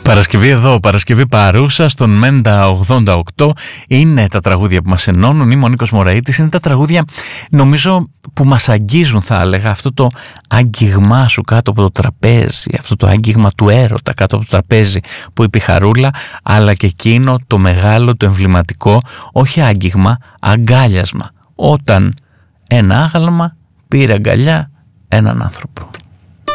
Παρασκευή εδώ, Παρασκευή παρούσα στον Μέντα 88. Είναι τα τραγούδια που μας ενώνουν. Είμαι ο Νίκος Μωραΐτης. Είναι τα τραγούδια, νομίζω, που μας αγγίζουν, θα έλεγα. Αυτό το άγγιγμά σου κάτω από το τραπέζι, αυτό το άγγιγμα του έρωτα κάτω από το τραπέζι που είπε η Χαρούλα, αλλά και εκείνο το μεγάλο, το εμβληματικό, όχι άγγιγμα, αγκάλιασμα. Όταν ένα άγαλμα πήρε αγκαλιά έναν άνθρωπο.